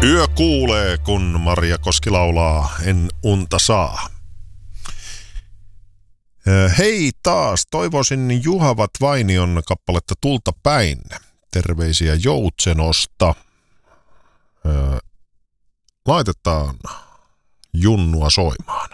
Yö kuulee, kun Maria Koski laulaa En unta saa. Hei taas, toivoisin Juhavat Vainion kappaletta Tulta päin. Terveisiä Joutsenosta. Laitetaan Junnua soimaan.